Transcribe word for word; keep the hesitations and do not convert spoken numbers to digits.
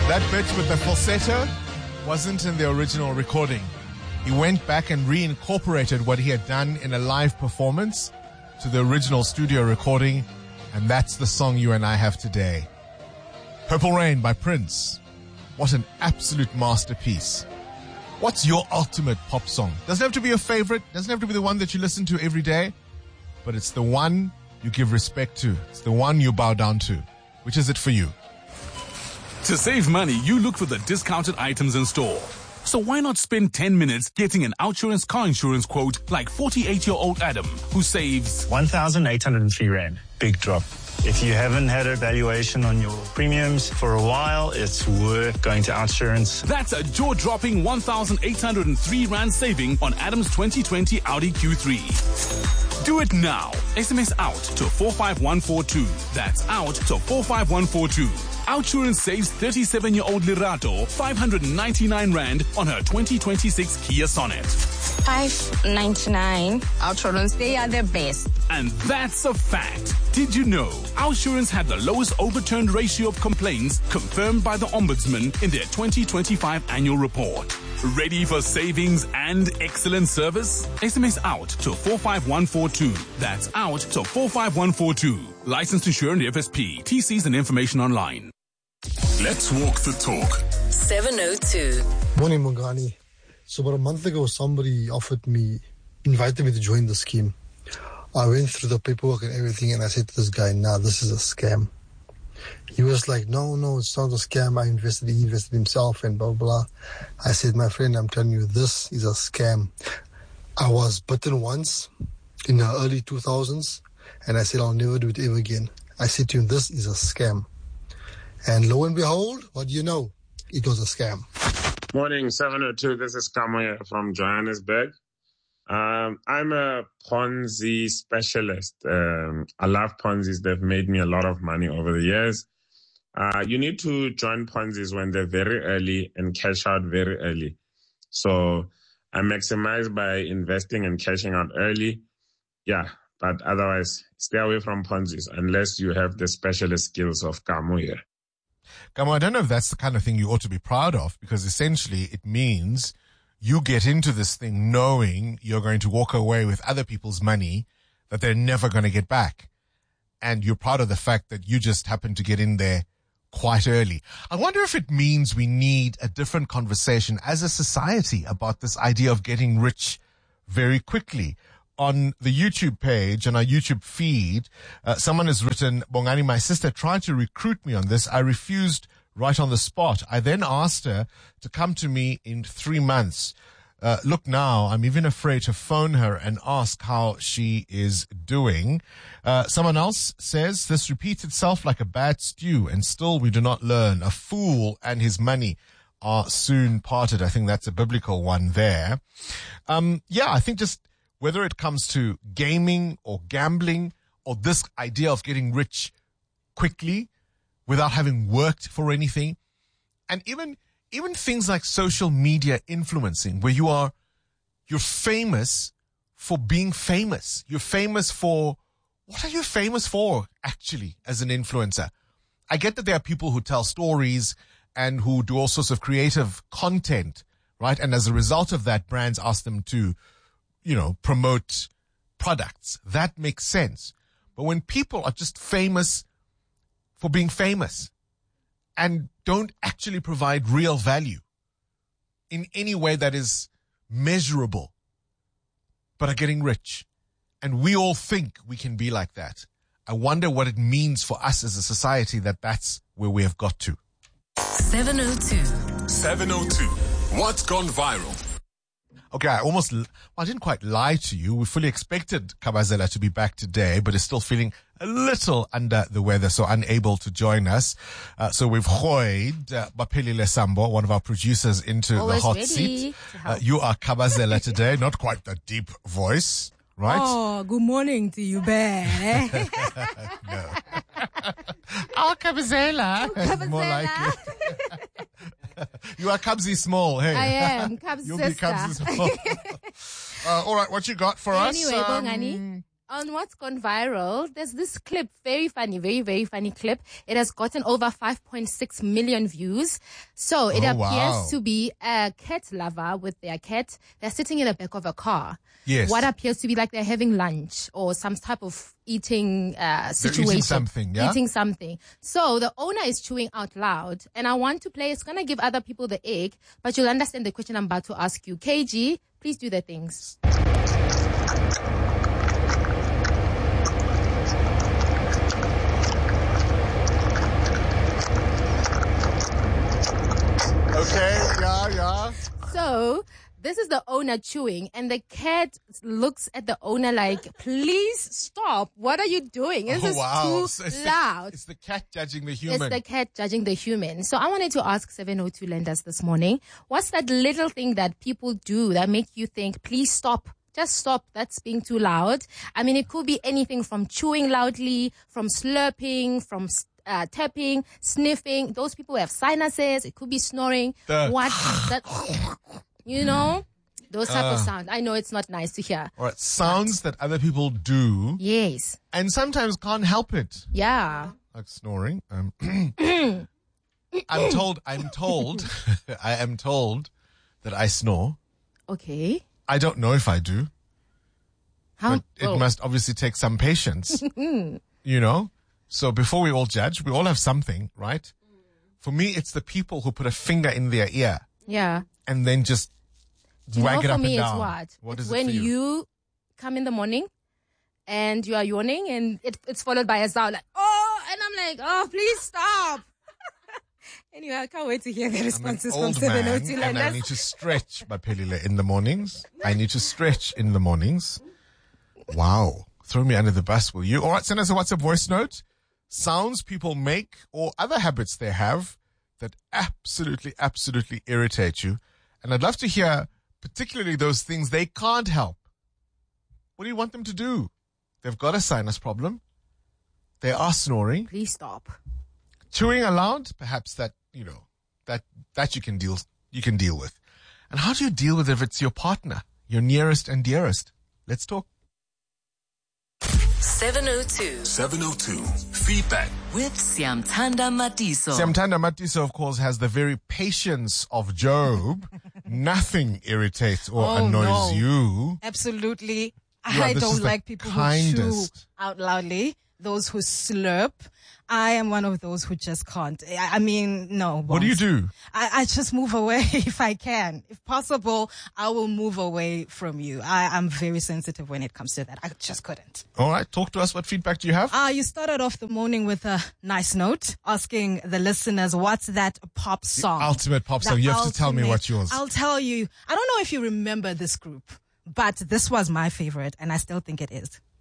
That bit with the falsetto wasn't in the original recording. He went back and reincorporated what he had done in a live performance to the original studio recording, and that's the song you and I have today. Purple Rain by Prince. What an absolute masterpiece. What's your ultimate pop song? Doesn't have to be your favorite, doesn't have to be the one that you listen to every day, but it's the one you give respect to. It's the one you bow down to. Which is it for you? To save money, you look for the discounted items in store. So why not spend ten minutes getting an Outsurance car insurance quote like forty-eight-year-old Adam, who saves one thousand eight hundred three rand. Big drop. If you haven't had a valuation on your premiums for a while, it's worth going to Outsurance. That's a jaw-dropping one thousand eight hundred three rand saving on Adam's twenty twenty Audi Q three. Do it now. S M S out to four five one four two. That's out to four five one four two. Outsurance saves thirty-seven-year-old Lerato five hundred ninety-nine rand on her twenty twenty-six Kia Sonet. five ninety-nine. Outsurance, they are the best. And that's a fact. Did you know Outsurance had the lowest overturned ratio of complaints confirmed by the Ombudsman in their twenty twenty-five annual report? Ready for savings and excellent service? S M S out to four five one four two. That's out to four five one four two. Licensed insured F S P. T Cs and information online. Let's walk the talk. seven oh two. Morning, Mongani. So about a month ago, somebody offered me, invited me to join the scheme. I went through the paperwork and everything, and I said to this guy, nah, this is a scam. He was like, no, no, it's not a scam. I invested, he invested himself and blah, blah. I said, my friend, I'm telling you, this is a scam. I was bitten once in the early two thousands, and I said, I'll never do it ever again. I said to him, this is a scam. And lo and behold, what do you know? It was a scam. Morning, seven oh two. This is Kamoya from Johannesburg. Um, I'm a Ponzi specialist. Um, I love Ponzis. They've made me a lot of money over the years. Uh, you need to join Ponzis when they're very early and cash out very early. So I maximize by investing and cashing out early. Yeah, but otherwise, stay away from Ponzis unless you have the specialist skills of Kamoya. Kamo, I don't know if that's the kind of thing you ought to be proud of, because essentially it means you get into this thing knowing you're going to walk away with other people's money that they're never going to get back. And you're proud of the fact that you just happened to get in there quite early. I wonder if it means we need a different conversation as a society about this idea of getting rich very quickly. On the YouTube page, on our YouTube feed, uh, someone has written, Bongani, my sister tried to recruit me on this. I refused right on the spot. I then asked her to come to me in three months. Uh, look now, I'm even afraid to phone her and ask how she is doing. Uh, someone else says, this repeats itself like a bad stew, and still we do not learn. A fool and his money are soon parted. I think that's a biblical one there. Um, yeah, I think just whether it comes to gaming or gambling or this idea of getting rich quickly without having worked for anything, and even even things like social media influencing, where you are you're famous for being famous. You're famous for, what are you famous for actually as an influencer? I get that there are people who tell stories and who do all sorts of creative content, right? And as a result of that, brands ask them to, you know, promote products. That makes sense. But when people are just famous for being famous and don't actually provide real value in any way that is measurable, but are getting rich, and we all think we can be like that, I wonder what it means for us as a society that that's where we have got to. seven oh two. seven oh two. What's gone viral? Okay, I almost, well, I didn't quite lie to you. We fully expected Kabazela to be back today, but is still feeling a little under the weather, so unable to join us. Uh, so we've hoyed uh, Baphelile Sambo, one of our producers, into Always the hot ready seat. to help. Uh, you are Kabazela today, not quite the deep voice, right? Oh, good morning to you, Bear. No. Oh, Kabazela. Kabazela. More like it. You are Kabzi Small, hey. I am, Kab's You'll sister. be Kabzi Small. uh, all right, what you got for Anyway, us? Bongani. On What's Gone Viral, there's this clip, very funny, very, very funny clip. It has gotten over five point six million views. So it Oh, appears wow. to be a cat lover with their cat. They're sitting in the back of a car. Yes. What appears to be like they're having lunch or some type of eating uh, situation. eating something, yeah? Eating something. So the owner is chewing out loud. And I want to play, it's going to give other people the egg, but you'll understand the question I'm about to ask you. K G, please do the things. Okay, yeah, yeah. So this is the owner chewing, and the cat looks at the owner like, please stop. What are you doing? This Oh, is wow. too So it's loud. The, it's the cat judging the human. It's the cat judging the human. So I wanted to ask seven oh two lenders this morning, what's that little thing that people do that make you think, please stop? Just stop. That's being too loud. I mean, it could be anything from chewing loudly, from slurping, from uh, tapping, sniffing. Those people have sinuses. It could be snoring. The- What? that, you know? Those type of Uh. sounds. I know it's not nice to hear. All right, sounds that other people do Yes. and sometimes can't help it. Yeah. Like snoring. Um, I'm told, I'm told, I am told that I snore. Okay. I don't know if I do, How? but it oh. must obviously take some patience, you know? So before we all judge, we all have something, right? For me, it's the people who put a finger in their ear Yeah. and then just Do you wag know it for up me and it's down. what? What it's is when it for you? you come in the morning and you are yawning and it, it's followed by a sound like, oh, and I'm like, oh, please stop. Anyway, I can't wait to hear the I'm an responses from old seven oh man two and I lenders. need to stretch my pelile in the mornings. I need to stretch in the mornings. Wow. Throw me under the bus, will you? All right, send us a WhatsApp voice note. Sounds people make or other habits they have that absolutely, absolutely irritate you. And I'd love to hear particularly those things they can't help. What do you want them to do? They've got a sinus problem. They are snoring. Please stop. Chewing aloud, perhaps that, you know, that, that you can deal, you can deal with. And how do you deal with it if it's your partner, your nearest and dearest? Let's talk. seven oh two seven oh two. Feedback. with Siamtanda Matiso. Siamtanda Matiso, of course, has the very patience of Job. Nothing irritates or Oh, annoys no. you. Absolutely. Yeah, I this don't is the like people who kindest. chew out loudly, those who slurp. I am one of those who just can't. I I mean, no. What do you Bones. do? I, I just move away if I can. If possible, I will move away from you. I, I'm very sensitive when it comes to that. I just couldn't. All right, talk to us. What feedback do you have? Uh, you started off the morning with a nice note asking the listeners, what's that pop song? Ultimate pop The song. You have to tell me ultimate- what's yours. I'll tell you. I don't know if you remember this group, but this was my favorite and I still think it is.